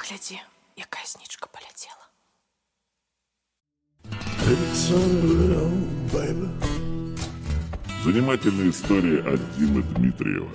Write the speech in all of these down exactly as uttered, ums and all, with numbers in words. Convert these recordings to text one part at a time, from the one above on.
гляди, яка снічка полетела. Занимательная история от Димы Дмитриева.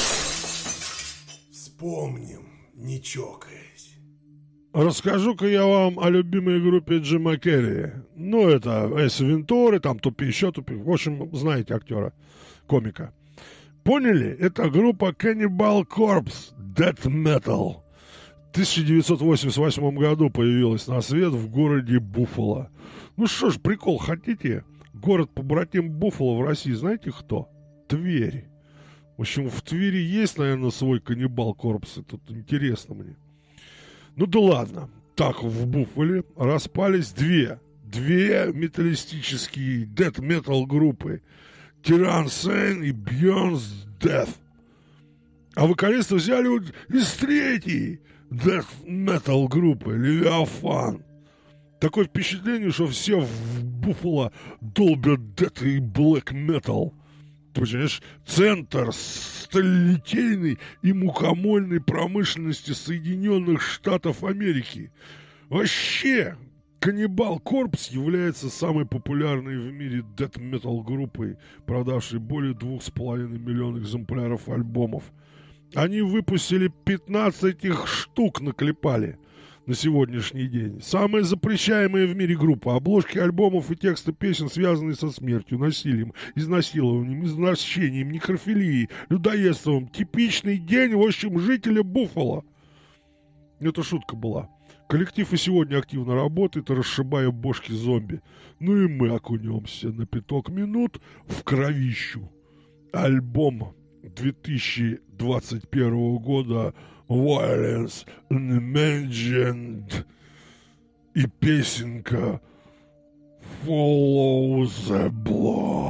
Вспомним, не чокаясь. Расскажу-ка я вам о любимой группе Джима Керри. Ну, это Эйс Вентура, там тупи, еще тупи. В общем, знаете актера, комика. Поняли? Это группа Cannibal Corpse, Death Metal. В тысяча девятьсот восемьдесят восьмом году появилась на свет в городе Буффало. Ну что ж, прикол, хотите? Город-побратим Буффало в России, знаете кто? Тверь. В общем, в Твери есть, наверное, свой Cannibal Corpse. Тут интересно мне. Ну да ладно. Так, в Буффале распались две, две металлистические дэт-метал группы. Тиран Сейн и Beyond's Death. А вокалиста взяли вот из третьей дэт-метал группы Левиафан. Такое впечатление, что все в Буффало долбят дэт и блэк метал. Ты понимаешь, центр сталелитейной и мукомольной промышленности Соединенных Штатов Америки. Вообще, Cannibal Corpse является самой популярной в мире дэт-метал группой, продавшей более двух с половиной миллионов экземпляров альбомов. Они выпустили пятнадцать их штук, наклепали на сегодняшний день. Самая запрещаемая в мире группа. Обложки альбомов и тексты песен, связанные со смертью, насилием, изнасилованием, изнасилованием, некрофилией, людоедством. Типичный день, в общем, жителя Буффало. Это шутка была. Коллектив и сегодня активно работает, расшибая бошки зомби. Ну и мы окунемся на пяток минут в кровищу. Альбом две тысячи двадцать первого года Violence Unimagined и песенка Follow the Blood.